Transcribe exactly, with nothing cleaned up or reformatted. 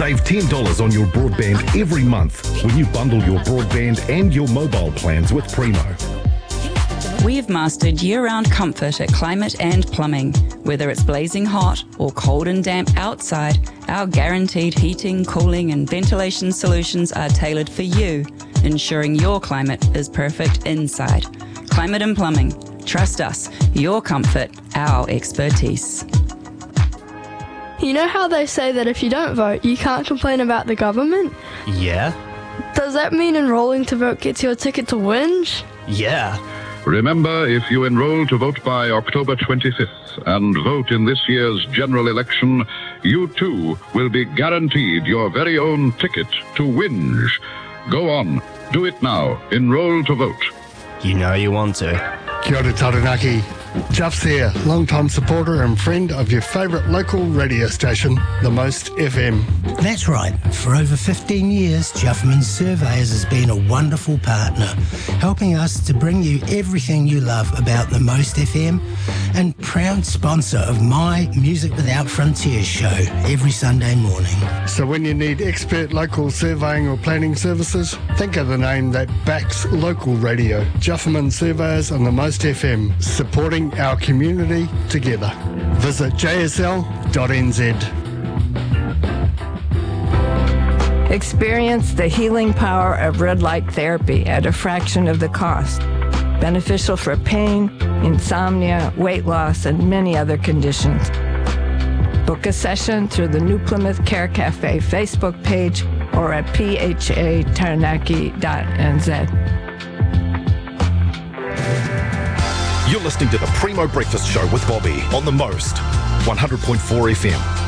Save ten dollars on your broadband every month when you bundle your broadband and your mobile plans with Primo. We've mastered year-round comfort at Climate and Plumbing. Whether it's blazing hot or cold and damp outside, our guaranteed heating, cooling and ventilation solutions are tailored for you, ensuring your climate is perfect inside. Climate and Plumbing. Trust us. Your comfort, our expertise. You know how they say that if you don't vote, you can't complain about the government? Yeah. Does that mean enrolling to vote gets you a ticket to whinge? Yeah. Remember, if you enroll to vote by October twenty-fifth and vote in this year's general election, you too will be guaranteed your very own ticket to whinge. Go on, do it now. Enroll to vote. You know you want to. Kia ora Taranaki. Juff's here, long-time supporter and friend of your favourite local radio station, The Most F M. That's right. For over fifteen years, Juffman Surveyors has been a wonderful partner, helping us to bring you everything you love about The Most F M, and proud sponsor of my Music Without Frontiers show every Sunday morning. So when you need expert local surveying or planning services, think of the name that backs local radio. Juffman Surveyors on The Most F M, supporting our community together. Visit j s l dot n z. Experience the healing power of red light therapy at a fraction of the cost. Beneficial for pain, insomnia, weight loss, and many other conditions. Book a session through the New Plymouth Care Cafe Facebook page or at p h a taranaki dot n z. You're listening to the Primo Breakfast Show with Bobby on The Most, one hundred point four F M.